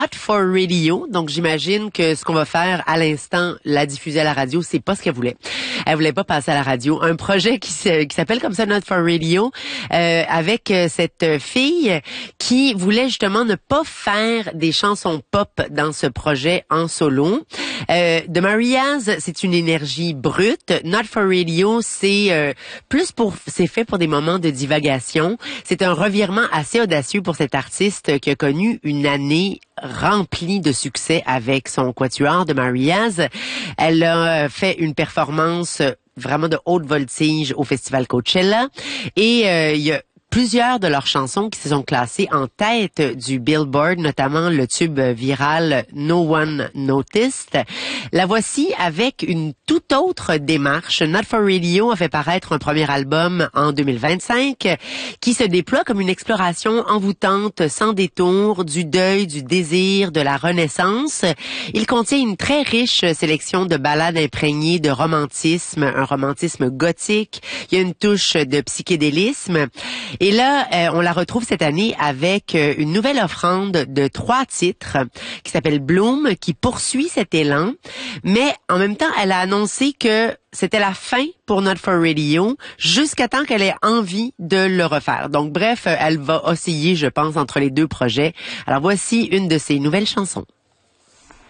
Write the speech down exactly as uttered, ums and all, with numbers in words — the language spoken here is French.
Not for Radio. Donc, j'imagine que ce qu'on va faire à l'instant, la diffuser à la radio, c'est pas ce qu'elle voulait. Elle voulait pas passer à la radio. Un projet qui, qui s'appelle comme ça, Not for Radio, euh, avec cette fille qui voulait justement ne pas faire des chansons pop dans ce projet en solo. Euh, The Marias, c'est une énergie brute. Not for Radio, c'est euh, plus pour, c'est fait pour des moments de divagation. C'est un revirement assez audacieux pour cette artiste qui a connu une année remplie de succès avec son quatuor The Marias. Elle a fait une performance vraiment de haute voltige au festival Coachella et euh, il y a plusieurs de leurs chansons qui se sont classées en tête du Billboard, notamment le tube viral No One Noticed. La voici avec une toute autre démarche. Not for Radio a fait paraître un premier album en deux mille vingt-cinq qui se déploie comme une exploration envoûtante, sans détour, du deuil, du désir, de la renaissance. Il contient une très riche sélection de ballades imprégnées de romantisme, un romantisme gothique. Il y a une touche de psychédélisme. Et là, euh, on la retrouve cette année avec euh, une nouvelle offrande de trois titres qui s'appelle Bloom, qui poursuit cet élan. Mais en même temps, elle a annoncé que c'était la fin pour Not for Radio jusqu'à temps qu'elle ait envie de le refaire. Donc bref, elle va osciller, je pense, entre les deux projets. Alors voici une de ses nouvelles chansons.